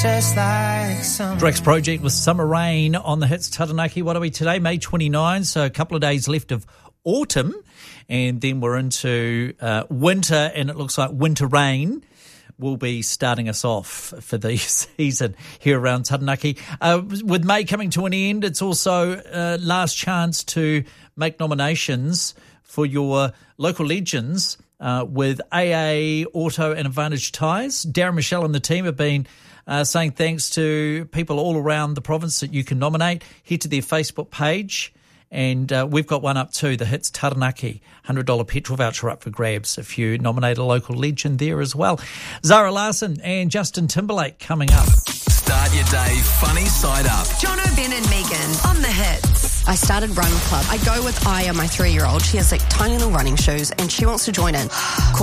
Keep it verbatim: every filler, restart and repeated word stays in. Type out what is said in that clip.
just like summer. Drex Project with Summer Rain on the hits. Taranaki, what are we today? May twenty-ninth, so a couple of days left of autumn, and then we're into uh, winter, and it looks like winter rain will be starting us off for the season here around Taranaki. Uh, with May coming to an end, it's also uh, last chance to make nominations for your local legends uh, with A A Auto and Advantage Tyres. Darren, Michelle and the team have been uh, saying thanks to people all around the province that you can nominate. Head to their Facebook page. And uh, we've got one up too, the Hits Taranaki, one hundred dollars petrol voucher up for grabs if you nominate a local legend there as well. Zara Larsson and Justin Timberlake coming up. Start your day funny side up. Jono, Ben and Megan on the Hits. I started Run Club. I go with Aya, my three-year-old. She has like tiny little running shoes and she wants to join in.